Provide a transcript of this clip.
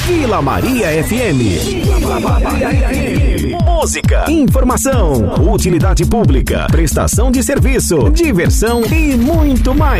Vila Maria FM. Vila Maria FM. Música, informação, utilidade pública, prestação de serviço, diversão e muito mais.